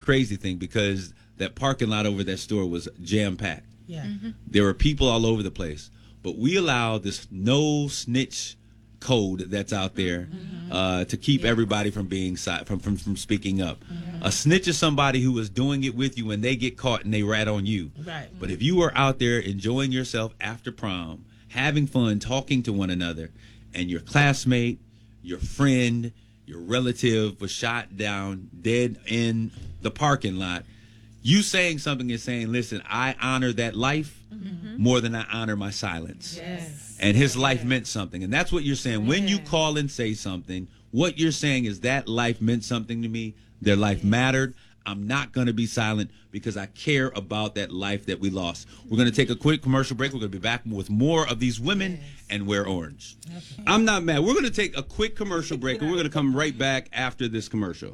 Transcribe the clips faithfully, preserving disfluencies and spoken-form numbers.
crazy thing because that parking lot over that store was jam-packed. Yeah. Mm-hmm. There were people all over the place. But we allow this no snitch code that's out there mm-hmm. uh, to keep yeah. everybody from being si- from, from from speaking up. Mm-hmm. A snitch is somebody who was doing it with you and they get caught and they rat on you. Right. But if you are out there enjoying yourself after prom, having fun, talking to one another, and your classmate, your friend, your relative was shot down dead in the parking lot, you saying something is saying, listen, I honor that life mm-hmm. more than I honor my silence. Yes. And his life meant something. And that's what you're saying. When you call and say something, what you're saying is that life meant something to me. Their life mattered. I'm not going to be silent because I care about that life that we lost. We're going to take a quick commercial break. We're going to be back with more of these women yes. and wear orange. Okay. I'm not mad. We're going to take a quick commercial break, and we're going to come right back after this commercial.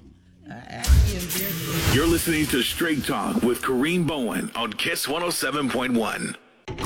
You're listening to Straight Talk with Kareem Bowen on Kiss one oh seven point one.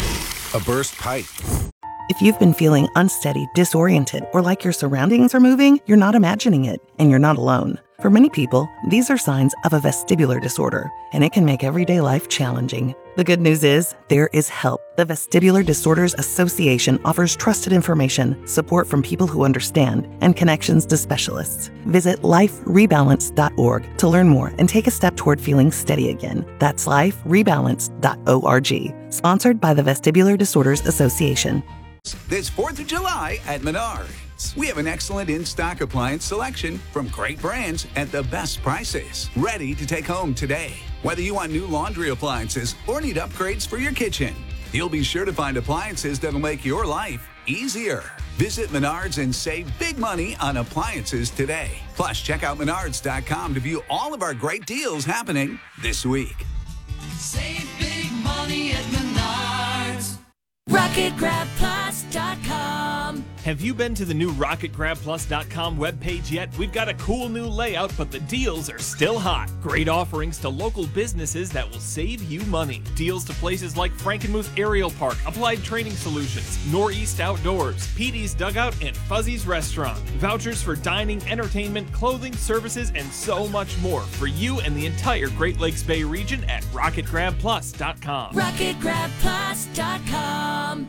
A burst pipe. If you've been feeling unsteady, disoriented, or like your surroundings are moving, you're not imagining it, and you're not alone. For many people, these are signs of a vestibular disorder, and it can make everyday life challenging. The good news is, there is help. The Vestibular Disorders Association offers trusted information, support from people who understand, and connections to specialists. Visit life rebalance dot org to learn more and take a step toward feeling steady again. That's life rebalance dot org. Sponsored by the Vestibular Disorders Association. This fourth of July at Menards. We have an excellent in-stock appliance selection from great brands at the best prices. Ready to take home today. Whether you want new laundry appliances or need upgrades for your kitchen, you'll be sure to find appliances that'll make your life easier. Visit Menards and save big money on appliances today. Plus, check out menards dot com to view all of our great deals happening this week. Save big money at Menards. rocket grab plus dot com. Have you been to the new rocket grab plus dot com webpage yet? We've got a cool new layout, but the deals are still hot. Great offerings to local businesses that will save you money. Deals to places like Frankenmuth Aerial Park, Applied Training Solutions, Northeast Outdoors, P D's Dugout, and Fuzzy's Restaurant. Vouchers for dining, entertainment, clothing, services, and so much more for you and the entire Great Lakes Bay region at rocket grab plus dot com. rocket grab plus dot com.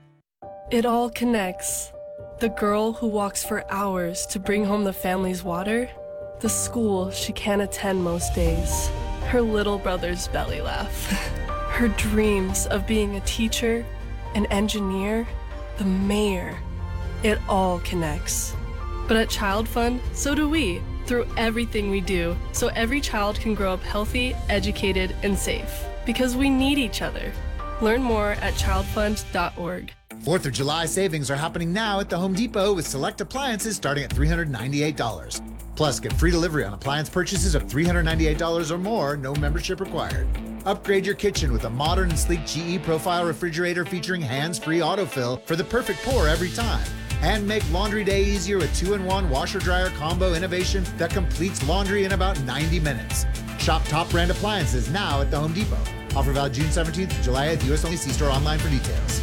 It all connects. The girl who walks for hours to bring home the family's water, the school she can't attend most days, her little brother's belly laugh, her dreams of being a teacher, an engineer, the mayor. It all connects. But at Child Fund, so do we, through everything we do, so every child can grow up healthy, educated, and safe. Because we need each other. Learn more at child fund dot org. fourth of July savings are happening now at the Home Depot with select appliances starting at three hundred ninety-eight dollars. Plus, get free delivery on appliance purchases of three hundred ninety-eight dollars or more, no membership required. Upgrade your kitchen with a modern and sleek G E Profile refrigerator featuring hands-free autofill for the perfect pour every time. And make laundry day easier with two in one washer-dryer combo innovation that completes laundry in about ninety minutes. Shop top brand appliances now at the Home Depot. Offer valid June seventeenth to July eighth, U S only. See store online for details.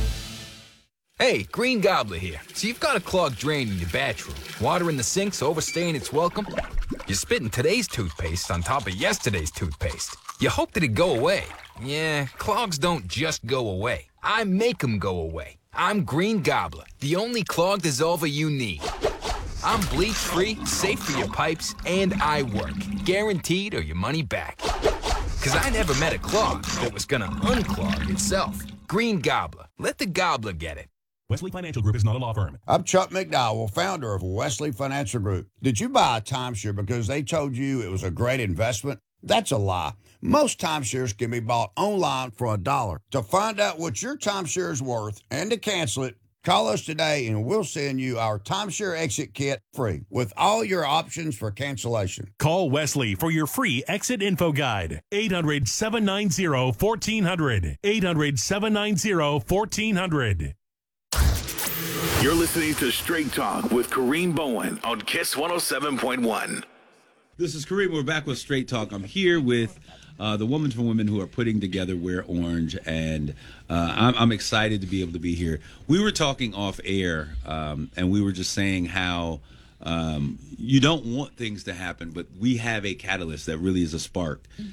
Hey, Green Gobbler here. So you've got a clogged drain in your bathroom. Water in the sink's overstaying its welcome. You're spitting today's toothpaste on top of yesterday's toothpaste. You hoped it'd go away. Yeah, clogs don't just go away. I make them go away. I'm Green Gobbler, the only clog dissolver you need. I'm bleach-free, safe for your pipes, and I work. Guaranteed or your money back. Because I never met a clog that was gonna unclog itself. Green Gobbler. Let the gobbler get it. Wesley Financial Group is not a law firm. I'm Chuck McDowell, founder of Wesley Financial Group. Did you buy a timeshare because they told you it was a great investment? That's a lie. Most timeshares can be bought online for a dollar. To find out what your timeshare is worth and to cancel it, call us today and we'll send you our timeshare exit kit free with all your options for cancellation. Call Wesley for your free exit info guide. eight hundred, seven nine zero, one four zero zero. eight hundred, seven nine zero, one four zero zero. You're listening to Straight Talk with Kareem Bowen on Kiss one oh seven point one. This is Kareem. We're back with Straight Talk. I'm here with uh, the Women for Women who are putting together Wear Orange, and uh, I'm, I'm excited to be able to be here. We were talking off air, um, and we were just saying how um, you don't want things to happen, but we have a catalyst that really is a spark.